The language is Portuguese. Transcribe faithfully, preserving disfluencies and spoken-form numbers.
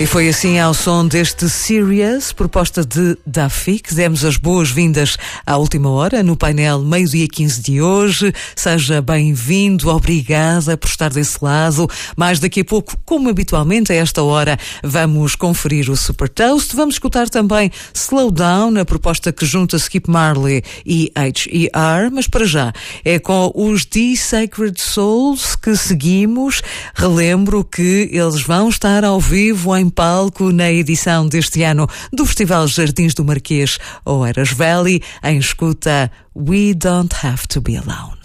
E foi assim ao som deste Serious, proposta de Duffy, que demos as boas-vindas à última hora no painel meio-dia quinze de hoje. Seja bem-vindo, obrigada por estar desse lado. Mais daqui a pouco, como habitualmente a esta hora, vamos conferir o Super Toast. Vamos escutar também Slow Down, a proposta que junta Skip Marley e H E R, mas para já é com os The Sacred Souls que seguimos. Relembro que eles vão estar ao vivo em palco na edição deste ano do Festival Jardins do Marquês Oeiras Valley, em escuta We Don't Have to Be Alone.